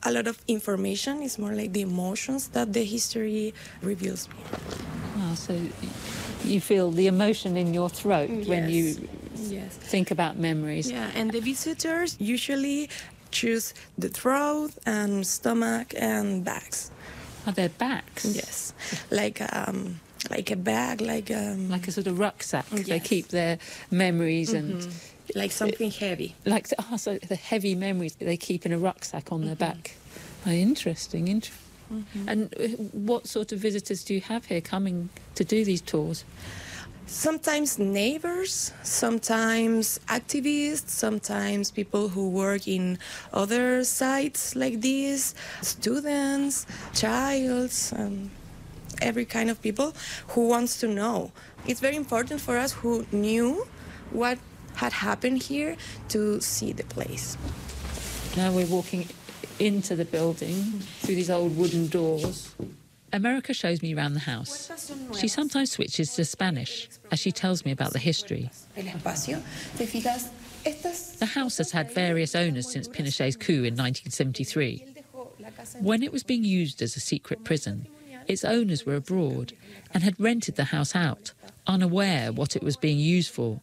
a lot of information. It's more like the emotions that the history reveals me. Ah, so you feel the emotion in your throat when you think about memories. Yeah, and the visitors usually choose the throat and stomach and bags. Are there backs? Yes, like a bag, like a sort of rucksack. Yes. They keep their memories and like something heavy. So the heavy memories they keep in a rucksack on their back. Oh, interesting. And what sort of visitors do you have here coming to do these tours? Sometimes neighbors, sometimes activists, sometimes people who work in other sites like this, students, childs, every kind of people who wants to know. It's very important for us who knew what had happened here to see the place. Now we're walking into the building through these old wooden doors. America shows me around the house. She sometimes switches to Spanish as she tells me about the history. The house has had various owners since Pinochet's coup in 1973. When it was being used as a secret prison, its owners were abroad and had rented the house out, unaware what it was being used for.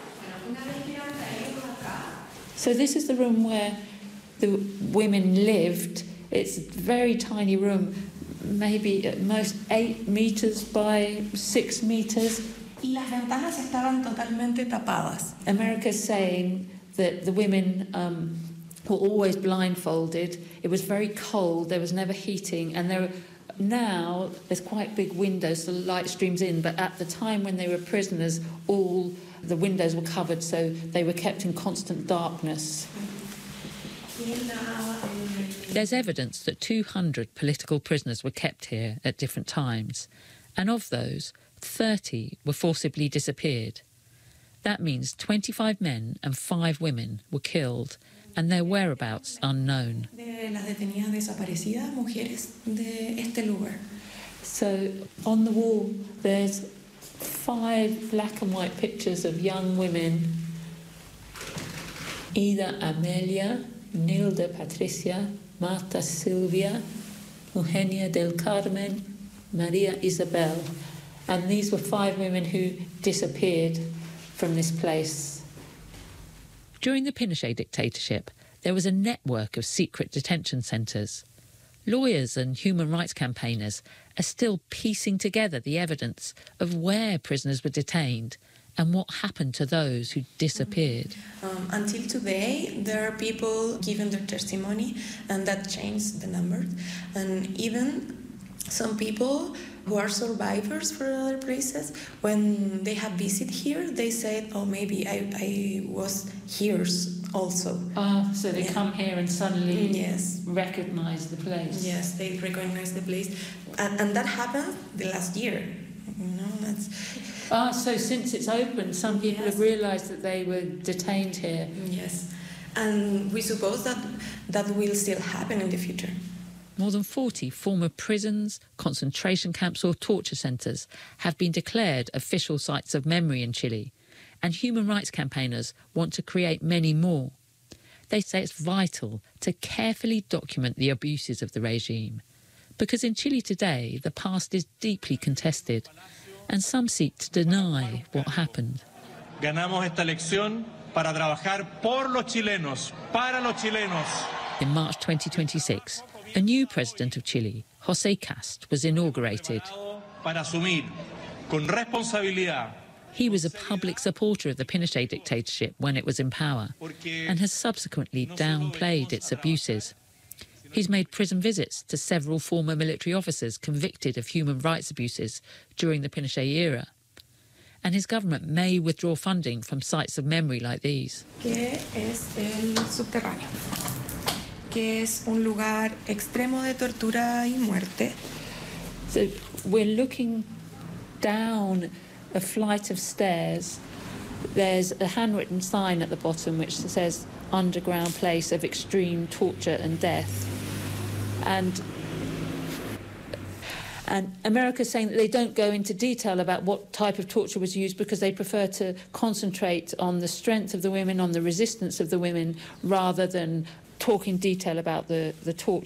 So this is the room where the women lived. It's a very tiny room, maybe at most 8 meters by 6 meters. Y las ventanas estaban totalmente tapadas. America's saying that the women were always blindfolded. It was very cold, there was never heating, and now there's quite big windows, so the light streams in, but at the time when they were prisoners, all the windows were covered, so they were kept in constant darkness. There's evidence that 200 political prisoners were kept here at different times, and of those, 30 were forcibly disappeared. That means 25 men and 5 women were killed, and their whereabouts unknown. So on the wall there's 5 black and white pictures of young women: Ida Amelia, Nilda Patricia, Marta Silvia, Eugenia del Carmen, Maria Isabel. And these were 5 women who disappeared from this place. During the Pinochet dictatorship, there was a network of secret detention centres. Lawyers and human rights campaigners are still piecing together the evidence of where prisoners were detained and what happened to those who disappeared. Until today, there are people giving their testimony, and that changed the numbers. And even some people who are survivors for other places, when they have visited here, they said, oh, maybe I was here also. So they come here and suddenly recognise the place. Yes, they recognize the place. And that happened the last year. So since it's opened, some people have realised that they were detained here. Yes, and we suppose that will still happen in the future. More than 40 former prisons, concentration camps or torture centres have been declared official sites of memory in Chile, and human rights campaigners want to create many more. They say it's vital to carefully document the abuses of the regime, because in Chile today the past is deeply contested, and some seek to deny what happened. Ganamos esta elección para trabajar por los chilenos, para los chilenos. In March 2026, a new president of Chile, José Cast, was inaugurated. Para asumir con responsabilidad. He was a public supporter of the Pinochet dictatorship when it was in power, and has subsequently downplayed its abuses. He's made prison visits to several former military officers convicted of human rights abuses during the Pinochet era. And his government may withdraw funding from sites of memory like these. Que es el subterráneo, que es un lugar extremo de tortura y muerte. So we're looking down a flight of stairs. There's a handwritten sign at the bottom which says underground place of extreme torture and death. And America's saying that they don't go into detail about what type of torture was used because they prefer to concentrate on the strength of the women, on the resistance of the women, rather than talk in detail about the torture.